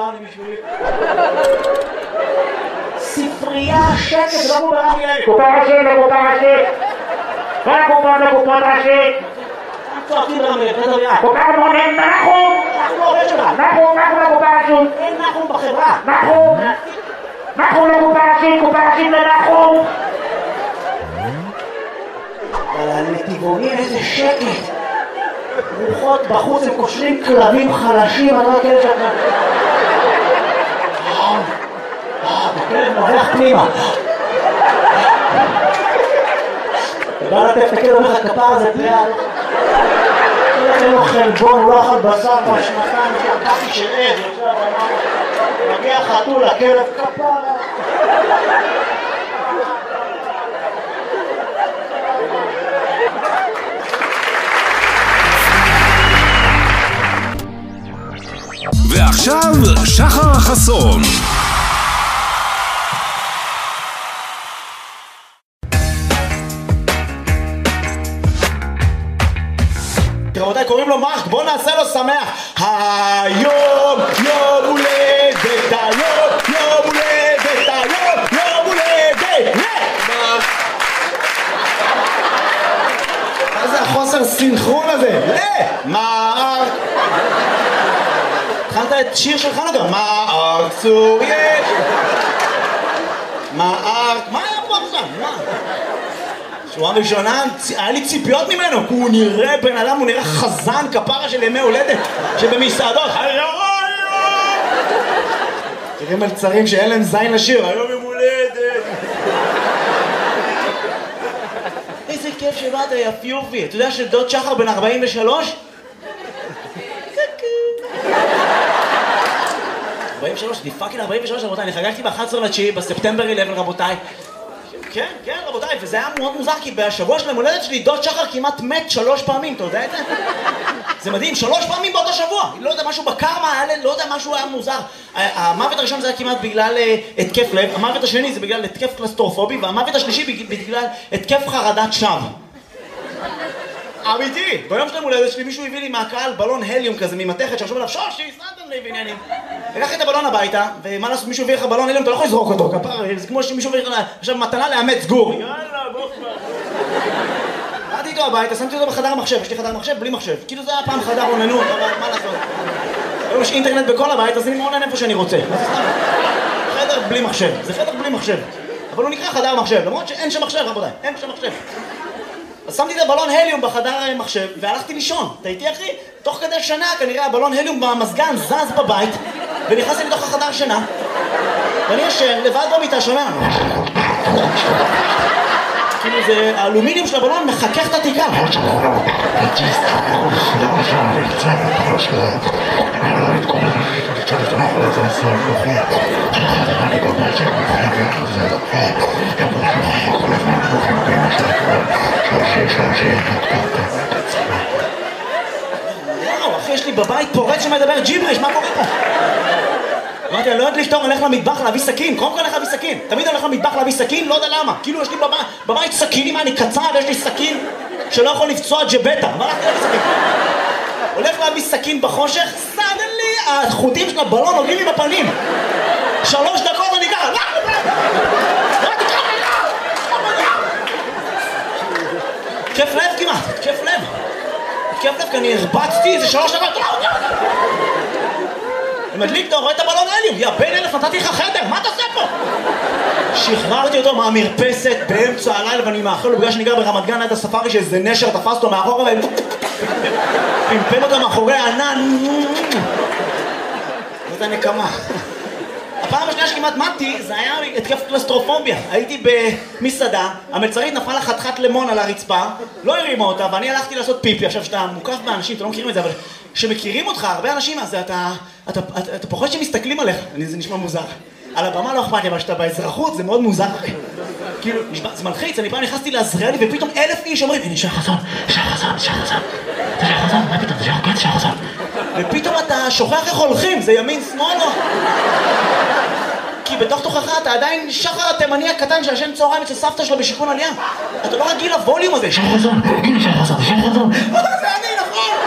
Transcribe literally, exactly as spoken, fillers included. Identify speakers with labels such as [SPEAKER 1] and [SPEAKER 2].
[SPEAKER 1] אני בשבילי. ספרייה, שקט, זה לא כמו ברמי אלי.
[SPEAKER 2] קופה ראשית לקופה ראשית. כל הקופות לקופות ראשית.
[SPEAKER 1] צועקים ברמי אלי, חדר יד.
[SPEAKER 2] קופה מונים, נחום.
[SPEAKER 1] אנחנו לא עובד שלך.
[SPEAKER 2] נחום, נחום לקופה ראשית.
[SPEAKER 1] אין נחום בחברה.
[SPEAKER 2] נחום. נחום לקופה ראשית, קופה ראשית לנחום.
[SPEAKER 1] אבל הנתיבונים איזה שקט. רוחות בחוץ הם קושרים כלבים חלשים, אני לא הכלב שאתה... הכלב מובח פנימה. אתה בא לתת את הכלב אומר לך כפר הזה פריאה. אין לו חלבון, הוא לא אכל בשר כמו השנתיים שהקפי של עד. מגיע חתול, הכלב כפר.
[SPEAKER 3] ועכשיו שחר חסון.
[SPEAKER 1] רבותיי, קוראים לו מרק, בוא נעשה לו שמח. היום יום הולדת, היום יום הולדת, היום יום הולדת. מה זה החוסר סינכרון הזה? למרק. התחלת את שיר של חנוכה. מרק צור יש. מרק, מה היה פה עכשיו? מה? שורה ראשונה, היה לי ציפיות ממנו, כי הוא נראה בן אדם, הוא נראה חזן כפרה של ימי הולדת שבמסעדות. תראה מלצרים שאין להם זין לשיר, היום יום הולדת. איזה כיף שבאת, יפיופי. אתה יודע שדוד שחר בן ארבעים ושלוש? ארבעים ושלוש, אני פאקינג ארבעים ושלוש, רבותיי, אני חגגתי ב-אחד עשר לתשיעי בספטמבר אחת עשרה, רבותיי. כן, כן, רבותיי, וזה היה מאוד מוזר, כי בשבוע של המולדת שלי דוד שחר כמעט מת שלוש פעמים, אתה יודע את זה? זה מדהים, שלוש פעמים באותו שבוע. לא יודע, משהו בקרמה, לא יודע, משהו היה מוזר. המוות הראשון זה היה כמעט בגלל התקף לב, המוות השני זה בגלל התקף קלסטרופובי, והמוות השלישי בגלל התקף חרדת שווא. אמיתי, ביום של המולדת שלי מישהו הביא לי מהקהל בלון הליום כזה ממתכת שחשוב עליו שושי, סנטם לי ועניינים. לקחתי את הבלון הביתה, ומה לעשות, מישהו הביא לך בלון הליום, אתה לא יכול לזרוק אותו, כפר, זה כמו שמישהו הביא לך עכשיו מתנה לאמץ גור. יאללה, בוא כבר. באתי איתו הביתה, שמתי אותו בחדר המחשב, יש לי חדר מחשב בלי מחשב. כאילו זה היה פעם חדר עוננות, אבל מה לעשות? היום יש אינטרנט בכל הבית, אז אני מעונן איפה שאני רוצה. חדר בלי מחשב, זה חדר בלי מחשב. אבל הוא נקרא חדר מחשב, למרות שאין שם מחשב, רבותיי, אין שם מחשב. אז שמתי את הבלון הליום בחדר מחשב והלכתי לישון. אתה איתי אחי? תוך כדי שנה כנראה הבלון הליום במזגן זז בבית ונכנסתי לתוך החדר שינה ואני ישן לבד במיטה שומע כאילו זה האלומיניום של הבלון מחכך את התיקה. וואו, אחי, יש לי בבית פורץ שמדבר ג'יבריש, מה קורה פה? אמרתי, אני לא יודע לפתור, אני הולך למטבח להביא סכין, קודם כל אני הולך להביא סכין. תמיד אני הולך למטבח להביא סכין, לא יודע למה. כאילו יש לי בבית סכינים, אני קצר, ויש לי סכין שלא יכול לפצוע ג'בטה. מה הלכתי להביא סכין? הולך להביא סכין בחושך, סדלי, החוטים של הבלון נוגעים לי בפנים. שלוש דקות אני ככה, כיף לב כמעט, כיף לב. כיף לב, כי אני הרבצתי איזה שלוש דקות. אני מדליק, אתה רואה את הבלון הליום, יא בן אלף, נתתי לך חדר, מה אתה עושה פה? שחררתי אותו מהמרפסת באמצע הלילה, ואני מאחל לו, בגלל שאני גר ברמת גן עד הספארי, שאיזה נשר תפס אותו מאחורה, ופמפם אותו מאחורי הענן. זאת הנקמה. הפעם השנייה שכמעט מתתי, זה היה התקף קלסטרופוביה. הייתי במסעדה, המלצרית נפלה לה חתיכת לימון על הרצפה, לא הרימה אותה, ואני הלכתי לעשות פיפי. עכשיו, שאתה מוקף באנשים, אתה לא מכירים את זה, אבל שמכירים אותך, הרבה אנשים, אז אתה, אתה, אתה, אתה פחות שמסתכלים עליך, זה נשמע מוזר. על הבמה לא אכפת לי, אבל שאתה באזרחות, זה מאוד מוזר. כאילו, זה מלחיץ, אני פעם נכנסתי לעזריאלי, ופתאום אלף איש אומרים, הנה, שחר חסון, שחר חסון, שחר חסון, זה שחר חסון, מה פתאום, זה שחר, כן, שחר חסון. ופתאום אתה שוכח איך הולכים, זה ימין, שמאל, לא? כי בתוך תוכחה אתה עדיין שחר התימני הקטן שישן צהריים אצל סבתא שלו בשיכון עלייה. אתה לא רגיל לווליום הזה. שחר חסון, הנה שחר חסון, שחר חסון. זה אני, נכון.